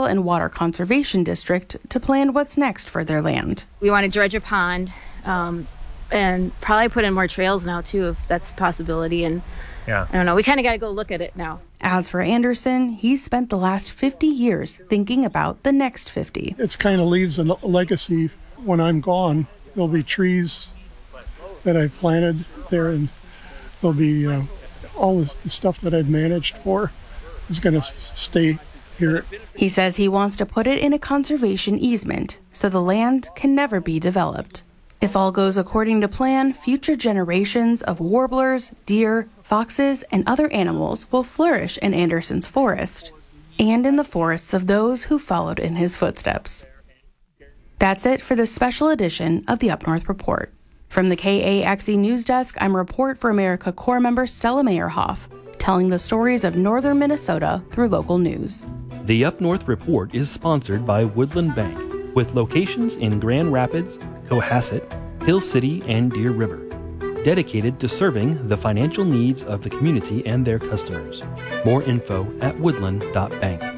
Soil and Water Conservation District to plan what's next for their land. We want to dredge a pond and probably put in more trails now, too, if that's a possibility. And I don't know, we kind of got to go look at it now. As for Anderson, he's spent the last 50 years thinking about the next 50. It kind of leaves a legacy. When I'm gone, there'll be trees that I've planted there, and there'll be all the stuff that I've managed for is going to stay here. He says he wants to put it in a conservation easement so the land can never be developed. If all goes according to plan, future generations of warblers, deer, foxes, and other animals will flourish in Anderson's forest and in the forests of those who followed in his footsteps. That's it for this special edition of the Up North Report. From the KAXE News Desk, I'm Report for America Corps member Stella Meyerhoff, telling the stories of northern Minnesota through local news. The Up North Report is sponsored by Woodland Bank, with locations in Grand Rapids, Cohasset, Hill City, and Deer River, dedicated to serving the financial needs of the community and their customers. More info at woodland.bank.